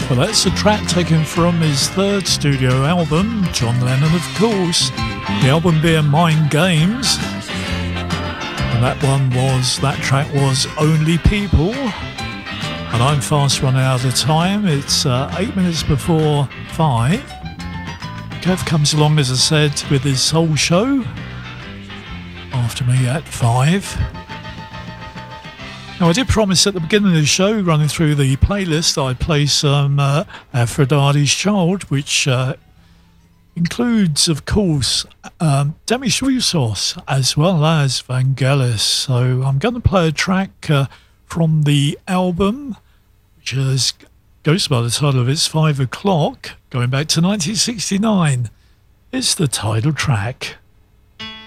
Well, that's a track taken from his third studio album, John Lennon, of course. The album being Mind Games. And that track was Only People. And I'm fast running out of time. It's 8 minutes before 5. Kev comes along, as I said, with his soul show after me at 5. Now, I did promise at the beginning of the show, running through the playlist, I'd play some Aphrodite's Child, which includes, of course, Demis Roussos as well as Vangelis. So I'm going to play a track from the album, which goes by the title of It's 5 O'Clock, going back to 1969. It's the title track.